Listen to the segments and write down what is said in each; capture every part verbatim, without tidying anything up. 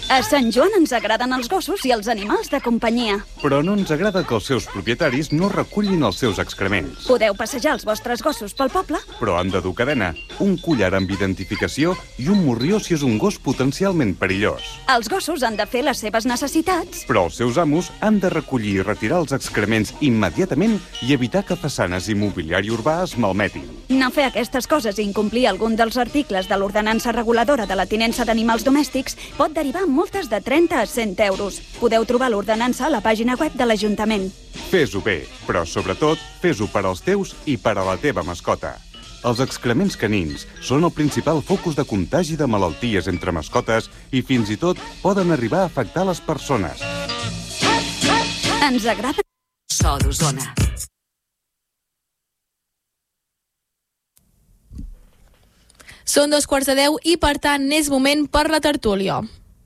A Sant Joan ens agraden els gossos i els animals de companyia. Però no ens agrada que els seus propietaris no recullin els seus excrements. Podeu passejar els vostres gossos pel poble, però han de dur cadena, un collar amb identificació i un morrió si és un gos potencialment perillós. Els gossos han de fer les seves necessitats, però els seus amos han de recollir i retirar els excrements immediatament i evitar que façanes i mobiliari urbà es malmetin. No fer aquestes coses i incomplir algun dels articles de l'ordenança reguladora de la tinença d'animals domèstics pot derivar en multes de trenta a cent euros. Podeu trobar l'ordenança a la pàgina web de l'Ajuntament. Fes-ho bé, però sobretot fes-ho per als teus i per a la teva mascota. Els excrements canins són el principal focus de contagi de malalties entre mascotes i fins i tot poden arribar a afectar les persones. Ens agrada... So d'Osona. Són dos quarts de deu i, per tant, és moment per la tertúlia.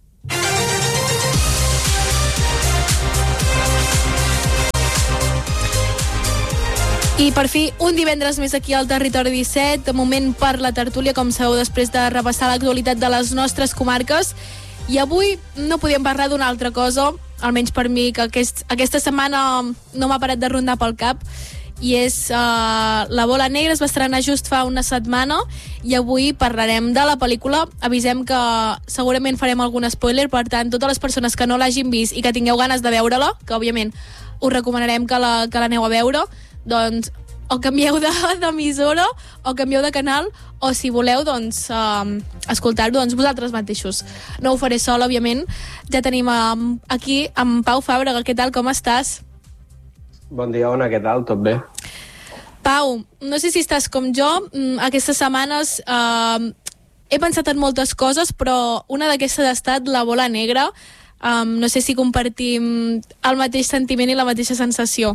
I per fi, un divendres més aquí al Territori disset, de moment per la tertúlia, com sabeu, després de repassar l'actualitat de les nostres comarques. I avui no podíem parlar d'una altra cosa, almenys per mi, que aquest, aquesta setmana no m'ha parat de rondar pel cap, i és uh, La Bola Negra. Es va estrenar just fa una setmana i avui parlarem de la pel·lícula. Avisem que segurament farem algun spoiler, per tant, totes les persones que no l'hagin vist i que tingueu ganes de veure-la, que òbviament us recomanarem que la, que l'aneu a veure, doncs o canvieu d'emissora o canvieu de canal, o si voleu doncs uh, escoltar-ho doncs vosaltres mateixos. No ho faré sola, òbviament. Ja tenim uh, aquí amb Pau Fàbrega. Què tal, com estàs? Bon dia, Ona, què tal? Tot bé? Pau, no sé si estàs com jo. Aquestes setmanes eh, he pensat en moltes coses, però una d'aquestes ha estat La Bola Negra. Um, no sé si compartim el mateix sentiment i la mateixa sensació.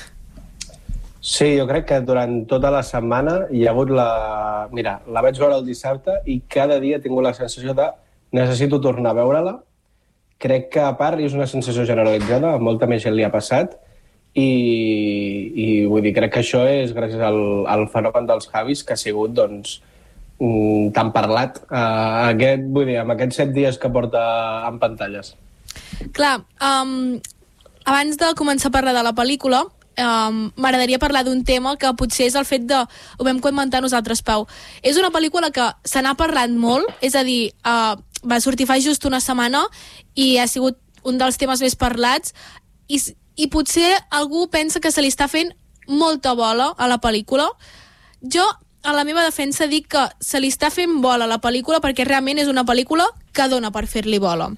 Sí, jo crec que durant tota la setmana hi ha hagut la... Mira, la vaig veure el dissabte i cada dia he tingut la sensació de necessito tornar a veure-la. Crec que, a part, és una sensació generalitzada, a molta més gent li ha passat, i, i vull dir, crec que això és gràcies al, al fenomen dels Javis, que ha sigut, doncs, tan parlat uh, aquest, vull dir, amb aquests set dies que porta en pantalles. Clar, um, abans de començar a parlar de la pel·lícula, Um, m'agradaria parlar d'un tema que potser és el fet de... Ho vam comentar nosaltres, Pau. És una pel·lícula que se n'ha parlat molt, és a dir, uh, va sortir fa just una setmana i ha sigut un dels temes més parlats, i, i potser algú pensa que se li està fent molta bola a la pel·lícula. Jo, a la meva defensa, dic que se li està fent bola a la pel·lícula perquè realment és una pel·lícula que dona per fer-li bola.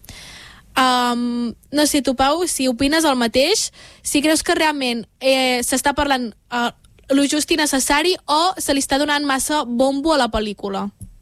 Um, no sé, tu, Pau, si opines el mateix, si creus que realment eh, s'està parlant uh, lo just i necessari, o se li està donant massa bombo a la pel·lícula?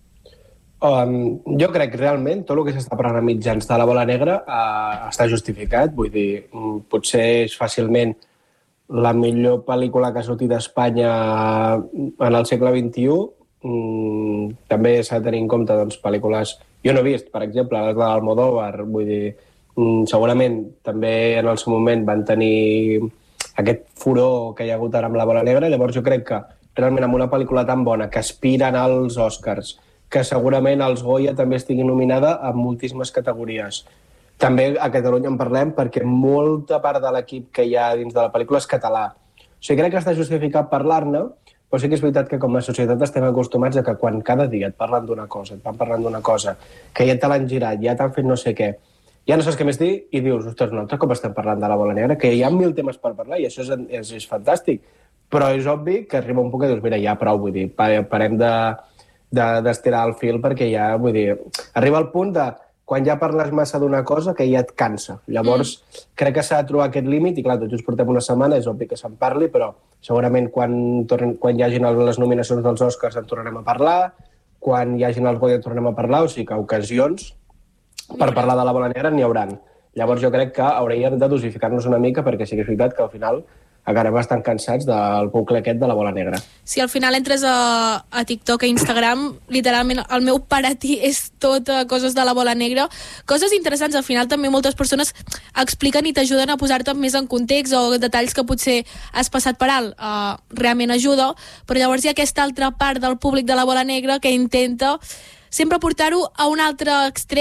Um, jo crec que realment tot el que s'està parlant a mitjans de La Bola Negra uh, està justificat. Vull dir, um, potser és fàcilment la millor pel·lícula que ha sortit d'Espanya en el segle vint-i-u. Um, també s'ha de tenir en compte, doncs, pel·lícules... Jo no he vist, per exemple, la d'Almodóvar, vull dir, segurament també en el seu moment van tenir aquest furor que hi ha hagut ara amb La Bola Negra. Llavors jo crec que realment amb una pel·lícula tan bona que aspiren als Oscars, que segurament als Goya també estigui nominada a moltíssimes categories. També a Catalunya en parlem perquè molta part de l'equip que hi ha dins de la pel·lícula és català. O sigui, crec que està justificat parlar-ne, però sí que és veritat que com a societat estem acostumats a que quan cada dia et parlen d'una cosa, et van parlant d'una cosa, que ja te l'han girat, ja t'han fet no sé què, ja no saps què més dir i dius, ostres, un altre cop estem parlant de La Bola Negra, que hi ha mil temes per parlar i això és, és, és fantàstic. Però és obvi que arriba un punt que dius, mira, ja prou, vull dir, parem de, de, d'estirar el fil perquè ja, vull dir, arriba al punt de quan ja parles massa d'una cosa que ja et cansa. Llavors, mm. crec que s'ha de trobar aquest límit i, clar, tots just portem una setmana, és obvi que se'n parli, però segurament quan, tornen, quan hi hagin les nominacions dels Oscars en tornarem a parlar, quan hi hagin els Goya en tornarem a parlar, o sigui que ocasions per parlar de La Bola Negra n'hi hauran. Llavors jo crec que hauríem de dosificar-nos una mica perquè sí que és veritat que al final acabem bastant cansats del bucle aquest de La Bola Negra. Si al final entres a, a TikTok, a Instagram, literalment el meu paratí és tot uh, coses de La Bola Negra, coses interessants. Al final també moltes persones expliquen i t'ajuden a posar-te més en context, o detalls que potser has passat per alt, uh, realment ajuda, però llavors hi ha aquesta altra part del públic de La Bola Negra que intenta sempre portar-ho a un altre extrem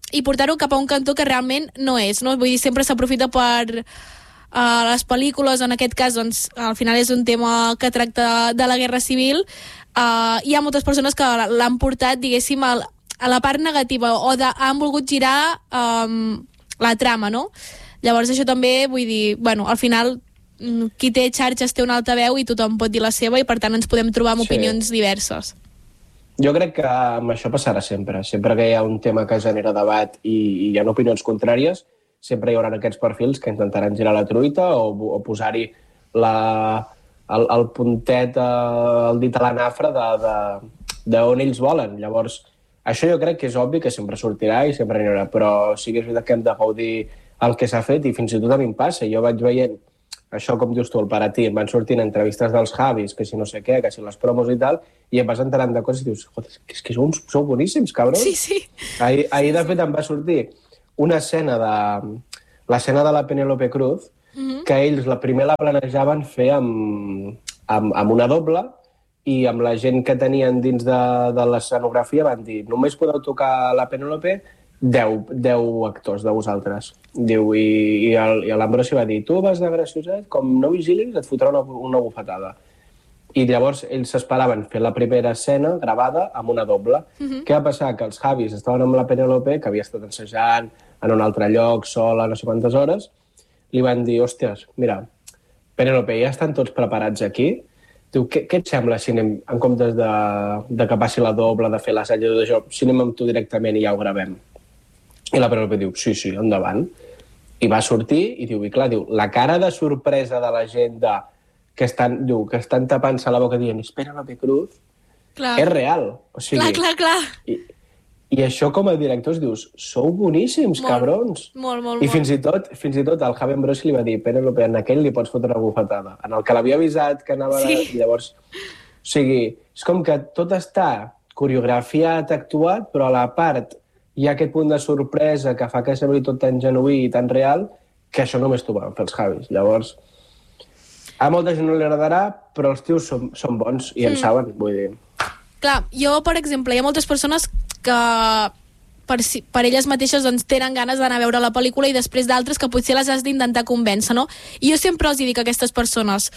i portar-ho cap a un cantó que realment no és, no? Vull dir, sempre s'aprofita per uh, les pel·lícules, en aquest cas, doncs, al final és un tema que tracta de la Guerra Civil. Uh, hi ha moltes persones que l'han portat, diguéssim, a, a la part negativa, o de, han volgut girar um, la trama, no? Llavors això també, vull dir, bueno, al final qui té xarxes té una alta veu i tothom pot dir la seva, i per tant ens podem trobar amb sí. opinions diverses. Jo crec que amb això passarà sempre. Sempre que hi ha un tema que genera debat i, i hi ha opinions contràries, sempre hi haurà aquests perfils que intentaran girar la truita o, o posar-hi la, el, el puntet, el dit a la nafra d'on ells volen. Llavors, això jo crec que és obvi que sempre sortirà i sempre n'hi haurà, però sí que és veritat que hem de gaudir el que s'ha fet i fins i tot a mi em passa. Jo vaig veient això, com dius tu, el per a ti, em van sortint entrevistes dels Javis, que si no sé què, que si les promos i tal, i em vas enterant de coses i dius, joder, és que sou, sou boníssims, cabrons. Sí, sí. Ahir, ahir de fet, em va sortir una escena de... l'escena de la Penélope Cruz, mm-hmm. que ells la primer la planejaven fer amb, amb, amb una doble, i amb la gent que tenien dins de, de l'escenografia van dir, només podeu tocar la Penélope deu, deu actors de vosaltres. Diu, i, i l'Ambrosio va dir, tu vas de gracioset, com no vigilis, et fotrà una, una bufetada. I llavors ells s'esperaven fer la primera escena gravada amb una doble. Uh-huh. Què va passar? Que els Javis estaven amb la Penélope, que havia estat ensejant en un altre lloc, sola, no sé quantes hores, li van dir, hòsties, mira, Penélope, ja estan tots preparats aquí. Diu, què, què et sembla si anem, en comptes de, de que passi la doble, de fer l'assaig de jo, si anem amb tu directament i ja ho gravem? I la Penélope diu, sí, sí, endavant. I va sortir i diu, i clar, diu, la cara de sorpresa de la gent de, que, estan, diu, que estan tapant-se la boca dient, espera la Cruz, clar. És real. O sigui, clar, clar, clar. I, I això com a directors dius, sou boníssims, molt, cabrons. Molt, molt, I molt. fins i tot, fins i tot el Javi Ambrosi li va dir, Penélope, en aquell li pots fotre una bufetada. En el que l'havia avisat que anava... Sí. I llavors, o sigui, és com que tot està coreografiat, actuat, però a la part hi ha aquest punt de sorpresa que fa que sembli tot tan genuí i tan real que això només t'ho van fer els Javis. Llavors, a molta gent no li agradarà, però els tios són, són bons i en mm. saben, vull dir. Clar, jo, per exemple, hi ha moltes persones que per, si, per elles mateixes doncs, tenen ganes d'anar a veure la pel·lícula i després d'altres que potser les has d'intentar convèncer, no? I jo sempre els dic a aquestes persones,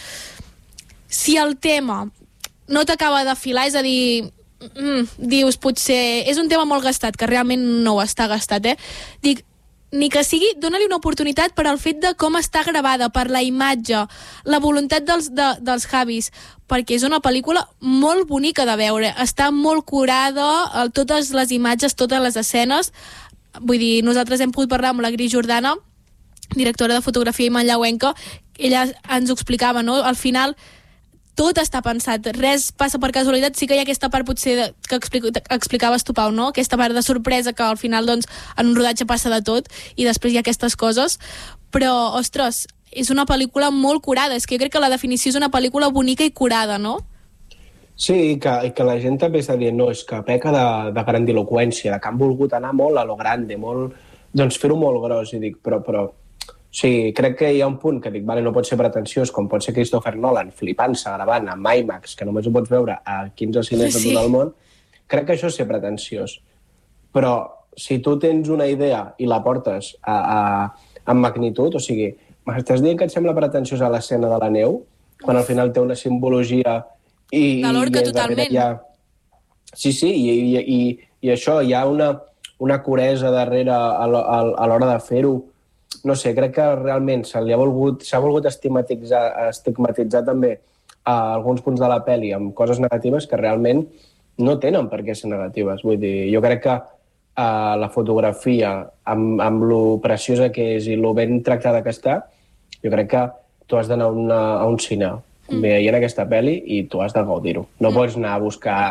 si el tema no t'acaba de filar, és a dir, mm, dius, potser és un tema molt gastat, que realment no ho està gastat, eh? Dic, ni que sigui, dona-li una oportunitat per al fet de com està gravada, per la imatge, la voluntat dels, de, dels Javis, perquè és una pel·lícula molt bonica de veure, està molt curada, totes les imatges, totes les escenes. Vull dir, nosaltres hem pogut parlar amb la Gris Jordana, directora de fotografia i manlleuenca, ella ens ho explicava, no? Al final tot està pensat, res passa per casualitat. Sí que hi ha aquesta part potser de, que explic, explicaves tu, Pau, no? Aquesta part de sorpresa que al final doncs, en un rodatge passa de tot i després hi ha aquestes coses, però, ostres, és una pel·lícula molt curada. És que jo crec que la definició és una pel·lícula bonica i curada, no? Sí, i que, i que la gent també està dient, no, és que peca de, de grandiloquència, de que han volgut anar molt a lo grande, molt, doncs fer-ho molt gros, i dic, però, però sí, crec que hi ha un punt que dic, vale, no pot ser pretensiós, com pot ser Christopher Nolan, flipant-se, gravant amb IMAX, que només ho pots veure a quinze cines sí. de tot el món. Crec que això és ser pretensiós. Però si tu tens una idea i la portes a, a, amb magnitud, o sigui, m'estàs dient que et sembla pretensiosa l'escena de la neu, quan al final té una simbologia i... De l'orca, totalment. Ha... Sí, sí, i, i, i, i això, hi ha una, una curesa darrere a l'hora de fer-ho. No sé, crec que realment s'ha volgut, s'ha volgut estigmatitzar, estigmatitzar també a alguns punts de la pel·li amb coses negatives que realment no tenen per què ser negatives. Vull dir, jo crec que uh, la fotografia, amb, amb lo preciosa que és i lo ben tractada que està, jo crec que tu has d'anar a un cine mm. veient aquesta pel·li i tu has de gaudir-ho. No mm. pots anar a buscar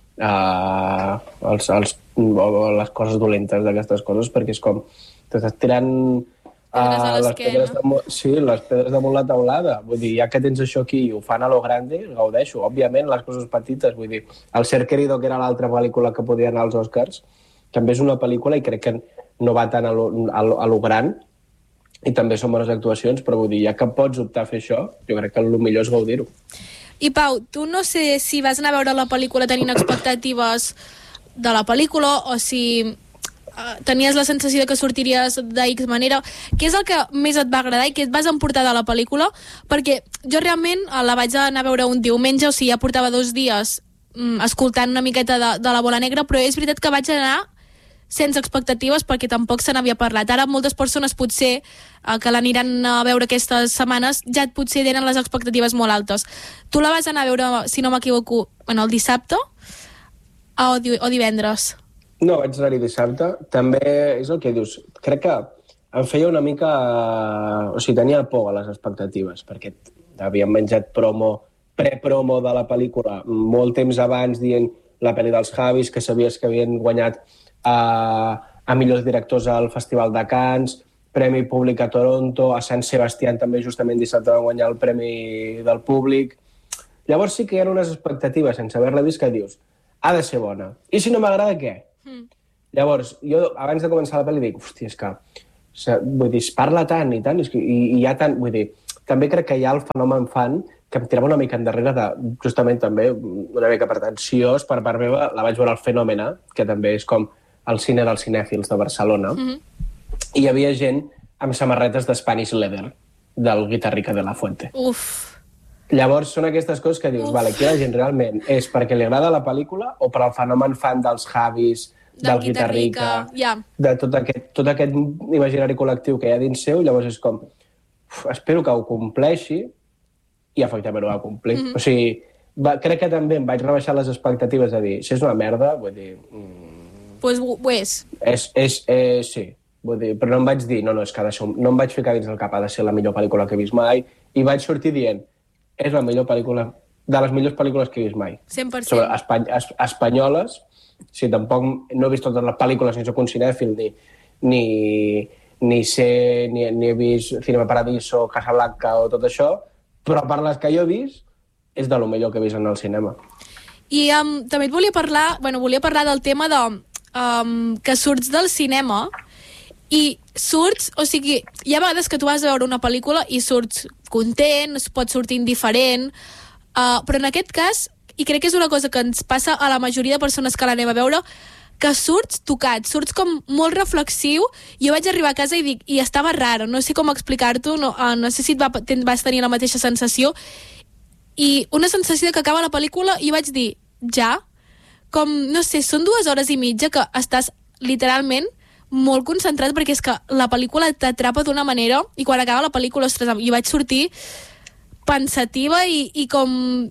uh, els, els, les coses dolentes d'aquestes coses perquè és com t'estàs tirant... Uh, les pedres de, sí, les pedres damunt la taulada. Vull dir, ja que tens això aquí i ho fan a lo grande, gaudeixo. Òbviament, les coses petites. Vull dir, El ser querido, que era l'altra pel·lícula que podia anar als Oscars, també és una pel·lícula i crec que no va tant a lo, a lo, a lo gran i també són bones actuacions, però vull dir, ja que pots optar a fer això, jo crec que el millor és gaudir-ho. I Pau, tu no sé si vas anar a veure la pel·lícula tenint expectatives de la pel·lícula o si uh, tenies la sensació de que sortiries de X manera. Què és el que més et va agradar i què et vas emportar de la pel·lícula? Perquè jo realment la vaig anar a veure un diumenge, o sigui, ja portava dos dies mm, escoltant una miqueta de, de la Bola Negra, però és veritat que vaig anar sense expectatives perquè tampoc se n'havia parlat. Ara moltes persones potser eh, que l'aniran a veure aquestes setmanes ja potser tenen les expectatives molt altes. Tu la vas anar a veure, si no m'equivoco, bueno, el dissabte o, di o divendres? No, vaig anar-hi dissabte. També és el que dius. Crec que em feia una mica... O sigui, tenia por a les expectatives perquè havíem menjat promo, pre-promo de la pel·lícula molt temps abans dient la pel·li dels Javis, que sabies que havien guanyat A, a millors directors al Festival de Cannes, Premi Públic a Toronto, a Sant Sebastián també justament dissabte van guanyar el Premi del Públic. Llavors sí que hi ha unes expectatives sense haver-la vist que dius, ha de ser bona. I si no m'agrada, què? Mm. Llavors, jo abans de començar la pel·li dic, hòstia, és que vull dir, es parla tant i tant, i, i hi ha tant... Vull dir, també crec que hi ha el fenomen fan que em tirava una mica endarrere de, justament també, una mica pretensiós per part meva, la vaig veure al Fenòmena, que també és com al cine dels cinèfils de Barcelona, mm-hmm. i hi havia gent amb samarretes de Spanish Leather, del Guitarrica de la Fuente. Uf. Llavors són aquestes coses que dius, Uf. vale, aquí la gent realment és perquè li agrada la pel·lícula o per al fenomen fan dels Javis, del, del Guitarrica, yeah. de tot aquest, tot aquest imaginari col·lectiu que hi ha dins seu, llavors és com, uf, espero que ho compleixi i efectivament ho va complir. Mm-hmm. O sigui, va, crec que també em vaig rebaixar les expectatives de dir, si és una merda, vull dir... Mm, pues ho és. És, és, eh, sí, vull dir, però no em vaig dir, no, no, és que ha de ser, no em vaig ficar dins del cap, ha de ser la millor pel·lícula que he vist mai, i vaig sortir dient, és la millor pel·lícula, de les millors pel·lícules que he vist mai. cent per cent. Sobre espany, es, espanyoles, sí, tampoc no he vist totes les pel·lícules, ni soc un cinèfil, ni, ni, ni sé, ni, ni he vist Cinema Paradiso, Casablanca o tot això, però per les que jo he vist, és de lo millor que he vist en el cinema. I um, també et volia parlar, bueno, volia parlar del tema de Um, que surts del cinema i surts, o sigui, hi ha vegades que tu vas a veure una pel·lícula i surts content, pots sortir indiferent, uh, però en aquest cas, i crec que és una cosa que ens passa a la majoria de persones que l'anem a veure, que surts tocat, surts com molt reflexiu. Jo vaig arribar a casa i dic, i estava raro, no sé com explicar-t'ho, no, uh, no sé si et va, ten, vas tenir la mateixa sensació, i una sensació que acaba la pel·lícula i vaig dir, ja? Com, no sé, són dues hores i mitja que estàs literalment molt concentrat perquè és que la pel·lícula t'atrapa d'una manera i quan acaba la pel·lícula, ostres, jo vaig sortir pensativa i, i com,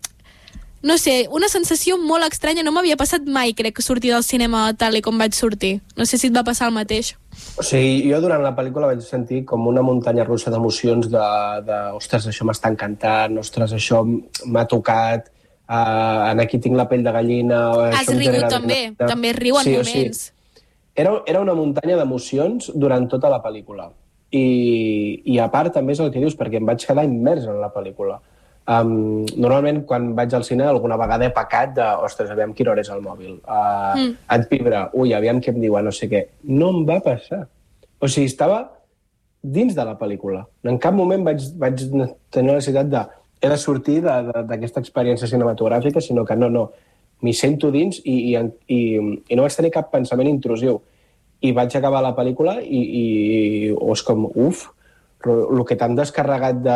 no sé, una sensació molt estranya. No m'havia passat mai, crec, que sortir del cinema tal i com vaig sortir. No sé si et va passar el mateix. O sigui, jo durant la pel·lícula vaig sentir com una muntanya russa d'emocions de, de ostres, això m'està encantant, ostres, això m'ha tocat, Uh, en aquí tinc la pell de gallina... Has rigut també, de... també riu en sí, moments. Sí. Era, era una muntanya d'emocions durant tota la pel·lícula. I, I a part també és el que dius, perquè em vaig quedar immers en la pel·lícula. Um, normalment quan vaig al cine alguna vegada he pecat de, ostres, aviam quina hora és el mòbil. Uh, mm. Et vibra, ui, aviam què em diuen, no sé què. No em va passar. O sigui, estava dins de la pel·lícula. En cap moment vaig, vaig tenir la necessitat de he de sortir d'aquesta experiència cinematogràfica, sinó que no, no, m'hi sento dins i, i, i, i no vaig tenir cap pensament intrusiu. I vaig acabar la pel·lícula i, i o és com, uf, el que t'han descarregat de,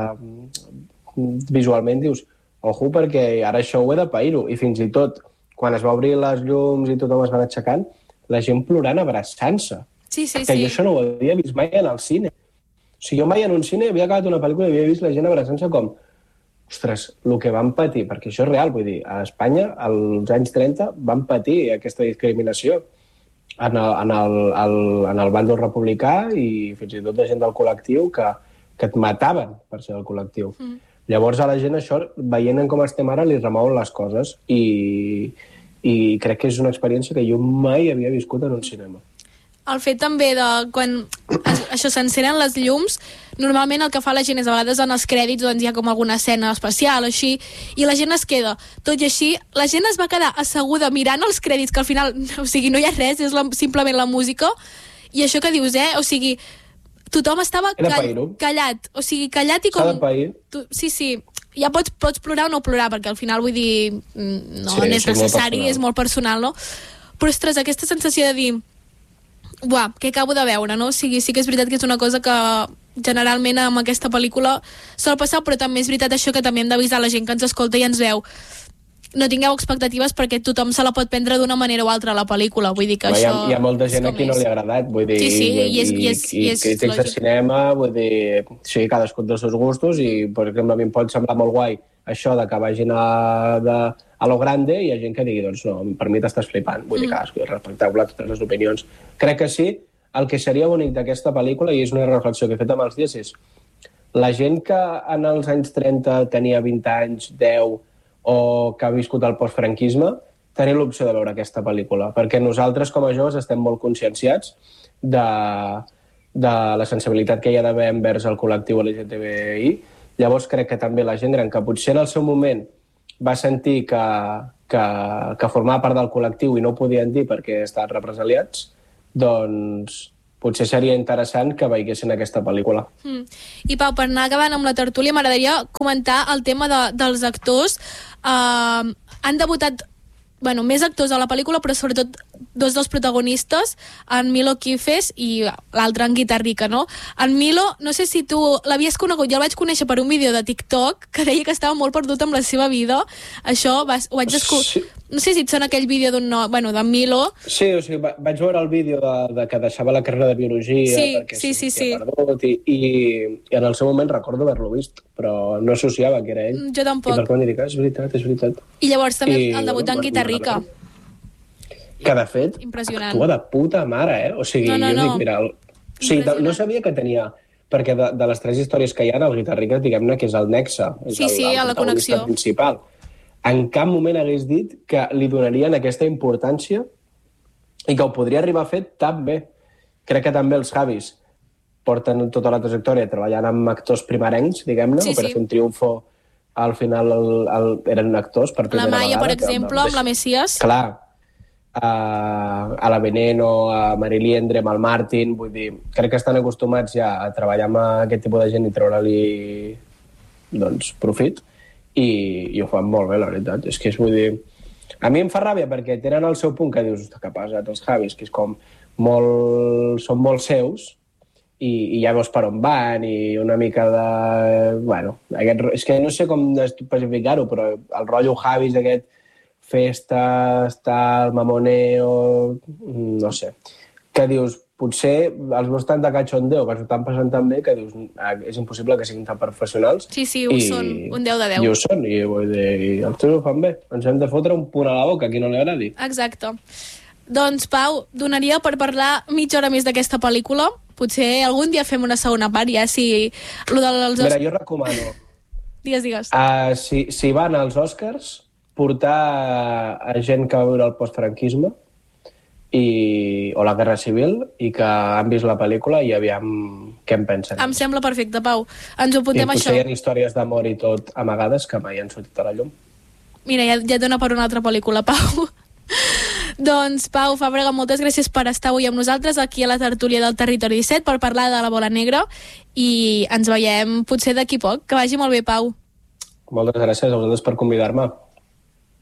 de, visualment, dius, ojo, perquè ara això ho he de pair-ho. I fins i tot, quan es va obrir les llums i tothom es van aixecant, la gent plorant abraçant-se. Sí, sí, que sí. jo això no ho havia vist mai en el cine. O sigui, jo mai en un cine havia acabat una pel·lícula i havia vist la gent abraçant-se com, ostres, el que van patir, perquè això és real, vull dir, a Espanya, als anys trenta, van patir aquesta discriminació en el, en el, el, en el bàndol republicà i fins i tot de gent del col·lectiu que, que et mataven per ser del col·lectiu. Mm. Llavors a la gent això, veient com estem ara, li remouen les coses i, i crec que és una experiència que jo mai havia viscut en un cinema. El fet també de quan es, això s'encenen les llums, normalment el que fa la gent és a vegades en els crèdits doncs hi ha com alguna escena especial o així, i la gent es queda. Tot i així, la gent es va quedar asseguda mirant els crèdits, que al final, o sigui, no hi ha res, és la, simplement la música, i això que dius, eh? O sigui, tothom estava call, callat, o sigui, callat i com... S'ha de pair. Tu, sí, sí, ja pots, pots plorar o no plorar, perquè al final, vull dir, no sí, és necessari, molt és molt personal, no? Però, ostres, aquesta sensació de dir... Buah, que acabo de veure, no? O sigui, sí que és veritat que és una cosa que generalment amb aquesta pel·lícula sol passar, però també és veritat això que també hem d'avisar la gent que ens escolta i ens veu. No tingueu expectatives perquè tothom se la pot prendre d'una manera o altra a la pel·lícula, vull dir que hi ha, això... Hi ha molta gent a qui no li ha agradat, vull dir, sí, sí, i, i, és, i, és, i, i és crítics de cinema, vull dir, sí, cadascun dels seus gustos, i per exemple a mi em pot semblar molt guai això de que vagin a, de, a lo grande, i hi ha gent que digui, doncs no, per mi t'estàs flipant, vull dir, cadascú és respectable totes les opinions. Crec que sí, el que seria bonic d'aquesta pel·lícula, i és una reflexió que he fet amb els dies, és la gent que en els anys trenta tenia vint anys, deu, o que ha viscut el postfranquisme, tenir l'opció de veure aquesta pel·lícula, perquè nosaltres com a joves estem molt conscienciats de, de la sensibilitat que hi ha d'haver envers el col·lectiu L G T B I. Llavors crec que també la gent gran, que potser en el seu moment va sentir que, que, que formava part del col·lectiu i no ho podien dir perquè estaven represaliats, doncs potser seria interessant que veiessin aquesta pel·lícula. Mm. I Pau, per anar acabant amb la tertúlia, m'agradaria comentar el tema de, dels actors. Uh, han debutat bueno, més actors a la pel·lícula, però sobretot dos dels protagonistes, en Milo Kifes i l'altre en Guitarrica, no? En Milo, no sé si tu l'havies conegut, jo el vaig conèixer per un vídeo de TikTok que deia que estava molt perdut amb la seva vida. Això vas, ho vaig descobrir... Sí. No sé si et sona aquell vídeo d'un no... bueno, d'en Milo. Sí, o sigui, vaig veure el vídeo de, de que deixava la carrera de biologia sí, perquè sí, sí, sí. perdut i, i, i en el seu moment recordo haver-lo vist, però no associava que era ell. Jo tampoc. I per tant dic, és veritat, és veritat. I llavors també I, el debut bueno, d'en Guitarrica. Que de fet, impressionant. Actua de puta mare, eh? O sigui, no, no, jo no. dic, mira, el... o sigui, no sabia que tenia... Perquè de, de les tres històries que hi ha, el Guitarrica, diguem-ne que és el nexe. És sí, el, sí, el a la connexió principal. En cap moment hagués dit que li donarien aquesta importància i que ho podria arribar a fer tan bé. Crec que també els Javis porten tota la trajectòria treballant amb actors primerencs, diguem-ne, sí, per sí. fer un triomfo, al final el, el, eren actors per primera vegada. La Maia, vegada, per exemple, amb la Messias. Clar, a, a la Veneno, a Mariliendre, amb el Martin, vull dir, crec que estan acostumats ja a treballar amb aquest tipus de gent i treure-li doncs, profit. I, i ho fan molt bé, la veritat. És que és, vull dir... A mi em fa ràbia perquè tenen el seu punt que dius, que pesat, els Javis, que és com molt... són molt seus i, i ja veus per on van i una mica de... Bueno, aquest... és que no sé com especificar-ho, però el rotllo Javis, aquest festes, tal, mamoneo... No sé. Que dius, potser els veus tant de cachondeo que s'ho estan passant tan bé que dius és impossible que siguin tan professionals. Sí, sí, ho I, són, un deu de deu. I ho són, i, vull dir, i els teus ho fan bé. Ens hem de fotre un punt a la boca, a qui no li agradi. Exacte. Doncs, Pau, donaria per parlar mitja hora més d'aquesta pel·lícula. Potser algun dia fem una segona part, ja, si... Lo dels... Mira, jo recomano... Digues, digues. Uh, si, si van als Oscars, portar a gent que va viure el postfranquisme i, o la Guerra Civil i que han vist la pel·lícula i aviam què en pensen. Em sembla perfecte, Pau. Ens ho apuntem, I això. potser hi ha històries d'amor i tot amagades que mai han sortit a la llum. Mira, ja, ja et dona per una altra pel·lícula, Pau. Doncs, Pau Fàbrega, moltes gràcies per estar avui amb nosaltres aquí a la tertúlia del Territori disset per parlar de la Bola Negra i ens veiem potser d'aquí poc. Que vagi molt bé, Pau. Moltes gràcies a vosaltres per convidar-me.